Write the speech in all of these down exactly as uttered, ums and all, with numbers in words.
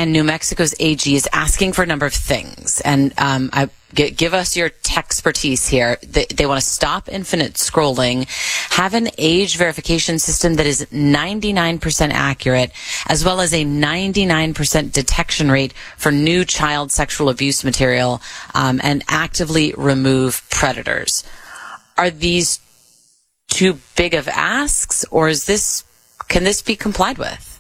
and New Mexico's A G is asking for a number of things. And um, I g- give us your expertise here. They, they want to stop infinite scrolling, have an age verification system that is ninety-nine percent accurate, as well as a ninety-nine percent detection rate for new child sexual abuse material, um, and actively remove predators. Are these too big of asks, or is this, can this be complied with?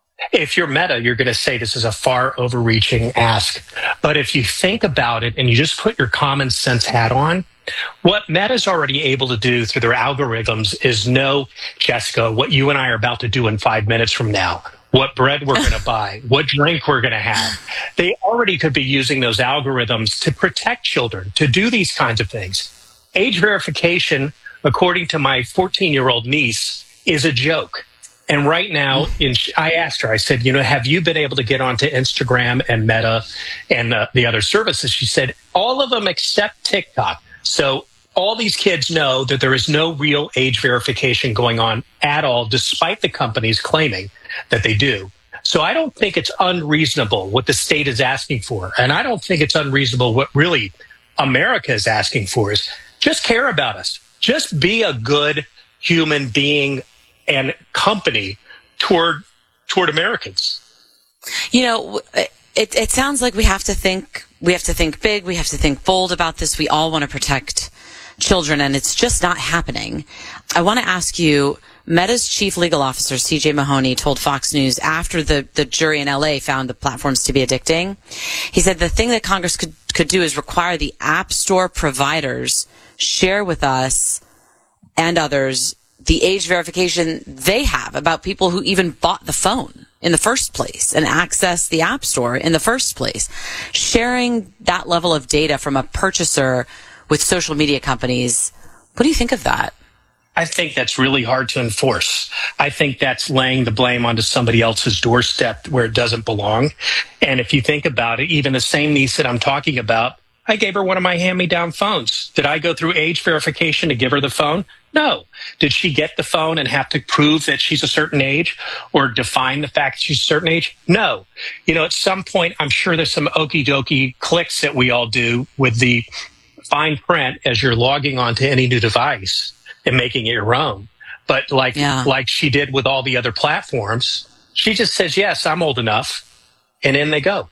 If you're Meta, you're going to say this is a far overreaching ask. But if you think about it and you just put your common sense hat on, what Meta's already able to do through their algorithms is know, Jessica, what you and I are about to do in five minutes from now, what bread we're going to buy, what drink we're going to have. They already could be using those algorithms to protect children, to do these kinds of things. Age verification, according to my fourteen-year-old niece, is a joke. And right now, in, I asked her, I said, you know, have you been able to get onto Instagram and Meta and uh, the other services? She said, all of them except TikTok. So all these kids know that there is no real age verification going on at all, despite the companies claiming that they do. So I don't think it's unreasonable what the state is asking for. And I don't think it's unreasonable what really America is asking for is just care about us. Just be a good human being and company toward toward Americans. You know, it, it sounds like we have to think we have to think big, we have to think bold about this. We all want to protect children, and it's just not happening. I want to ask you, Meta's chief legal officer, C J Mahoney, told Fox News after the, the jury in L A found the platforms to be addicting. He said the thing that Congress could, could do is require the App Store providers share with us and others the age verification they have about people who even bought the phone in the first place and accessed the App Store in the first place. Sharing that level of data from a purchaser with social media companies, what do you think of that? I think that's really hard to enforce. I think that's laying the blame onto somebody else's doorstep where it doesn't belong. And if you think about it, even the same niece that I'm talking about, I gave her one of my hand-me-down phones. Did I go through age verification to give her the phone? No. Did she get the phone and have to prove that she's a certain age or define the fact that she's a certain age? No. You know, at some point, I'm sure there's some okie dokie clicks that we all do with the fine print as you're logging onto any new device and making it your own. But like, yeah. like she did with all the other platforms, she just says, yes, I'm old enough. And in they go.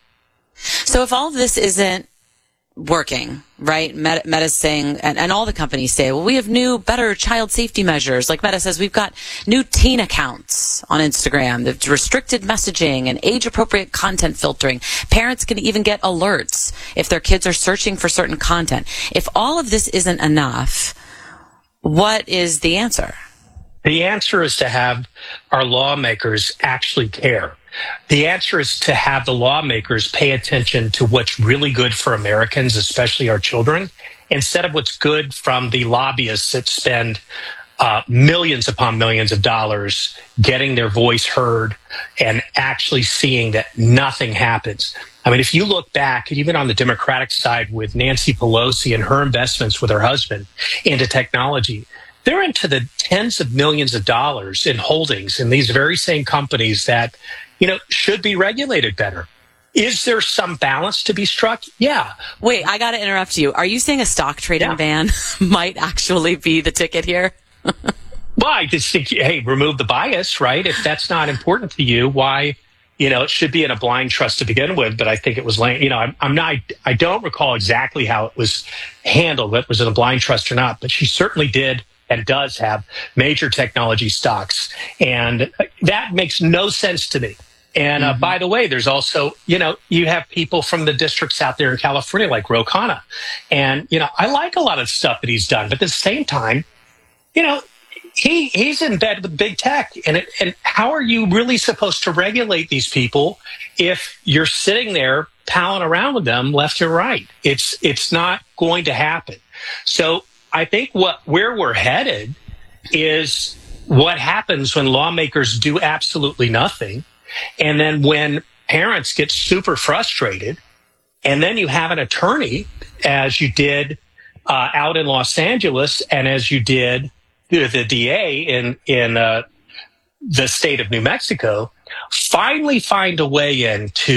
So if all of this isn't working, right? Meta, Meta's saying, and, and all the companies say, well, we have new, better child safety measures. Like Meta says, we've got new teen accounts on Instagram, the restricted messaging and age-appropriate content filtering. Parents can even get alerts if their kids are searching for certain content. If all of this isn't enough, what is the answer? The answer is to have our lawmakers actually care. The answer is to have the lawmakers pay attention to what's really good for Americans, especially our children, instead of what's good from the lobbyists that spend uh, millions upon millions of dollars getting their voice heard and actually seeing that nothing happens. I mean, if you look back, even on the Democratic side with Nancy Pelosi and her investments with her husband into technology, they're into the tens of millions of dollars in holdings in these very same companies that, you know, should be regulated better. Is there some balance to be struck? Yeah. Wait, I got to interrupt you. Are you saying a stock trading yeah. ban might actually be the ticket here? Well, I just think, hey, remove the bias, right? If that's not important to you, why, you know, it should be in a blind trust to begin with. But I think it was, you know, I'm, I'm not, I don't recall exactly how it was handled, whether it was in a blind trust or not, but she certainly did and does have major technology stocks. And that makes no sense to me. And uh, mm-hmm. by the way, there's also, you know, you have people from the districts out there in California like Ro Khanna. And, you know, I like a lot of stuff that he's done. But at the same time, you know, he he's in bed with big tech. And, it, and how are you really supposed to regulate these people if you're sitting there palling around with them left and right? It's it's not going to happen. So I think what where we're headed is what happens when lawmakers do absolutely nothing. And then when parents get super frustrated, and then you have an attorney, as you did uh, out in Los Angeles, and as you did the, the D A in in uh, the state of New Mexico, finally find a way in to